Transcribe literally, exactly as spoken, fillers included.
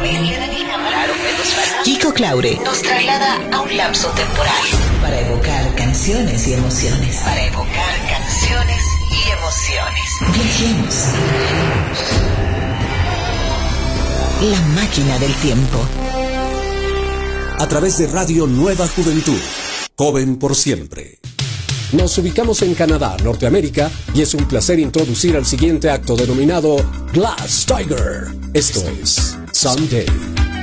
comedia de Claro, Kiko Claure nos traslada a un lapso temporal para evocar canciones y emociones. Para evocar canciones y emociones. Viajemos. La máquina del tiempo. A través de Radio Nueva Juventud. Joven por siempre. Nos ubicamos en Canadá, Norteamérica, y es un placer introducir al siguiente acto denominado Glass Tiger. Esto es Someday.